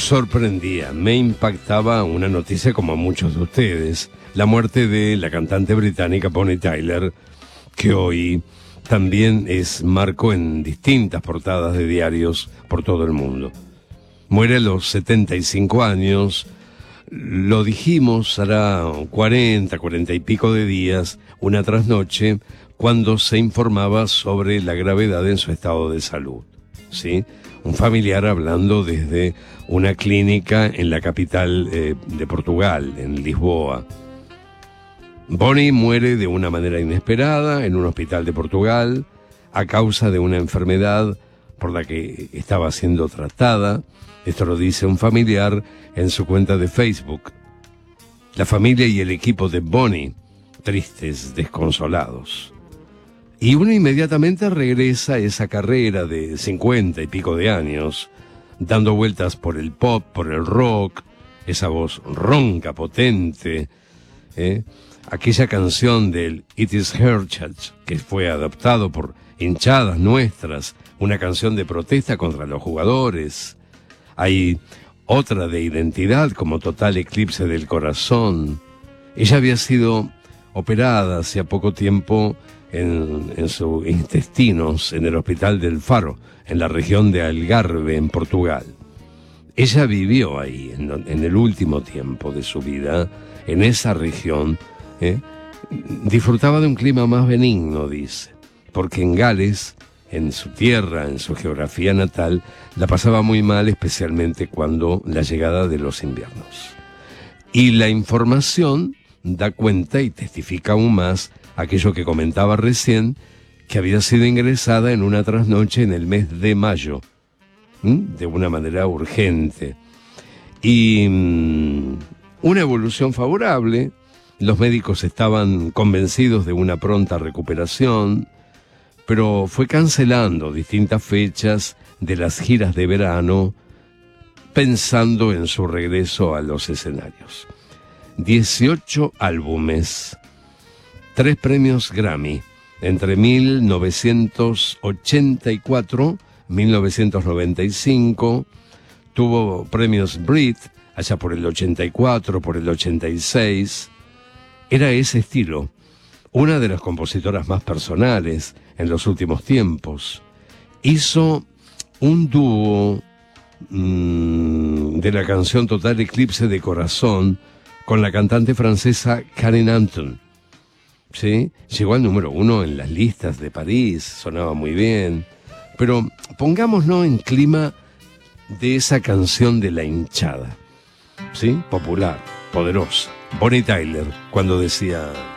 sorprendía, me impactaba una noticia como a muchos de ustedes, la muerte de la cantante británica Bonnie Tyler, que hoy también es marco en distintas portadas de diarios por todo el mundo. Muere a los 75 años, lo dijimos, hará 40 y pico de días, una trasnoche, cuando se informaba sobre la gravedad en su estado de salud, ¿sí? Un familiar hablando desde una clínica en la capital de Portugal, en Lisboa. Bonnie muere de una manera inesperada en un hospital de Portugal a causa de una enfermedad por la que estaba siendo tratada. Esto lo dice un familiar en su cuenta de Facebook. La familia y el equipo de Bonnie, tristes, desconsolados. Y uno inmediatamente regresa a esa carrera de 50 y pico de años, dando vueltas por el pop, por el rock, esa voz ronca, potente, aquella canción del It Is Her Church, que fue adaptado por hinchadas nuestras, una canción de protesta contra los jugadores. Hay otra de identidad como Total Eclipse del Corazón. Ella había sido operada hacía poco tiempo en sus intestinos en el hospital del Faro, en la región de Algarve, en Portugal. Ella vivió ahí en el último tiempo de su vida, en esa región. Disfrutaba de un clima más benigno, dice, porque en Gales, en su tierra, en su geografía natal, la pasaba muy mal, especialmente cuando la llegada de los inviernos. Y la información da cuenta y testifica aún más aquello que comentaba recién, que había sido ingresada en una trasnoche en el mes de mayo, de una manera urgente. Y una evolución favorable, los médicos estaban convencidos de una pronta recuperación, pero fue cancelando distintas fechas de las giras de verano, pensando en su regreso a los escenarios. 18 álbumes, 3 premios Grammy, entre 1984 y 1995, tuvo premios Brit, allá por el 84, por el 86, era ese estilo, una de las compositoras más personales en los últimos tiempos. Hizo un dúo de la canción Total Eclipse de Corazón con la cantante francesa Karen Anton. ¿Sí? Llegó al número 1 en las listas de París, sonaba muy bien. Pero pongámonos en clima de esa canción de la hinchada, ¿sí? Popular, poderosa. Bonnie Tyler, cuando decía...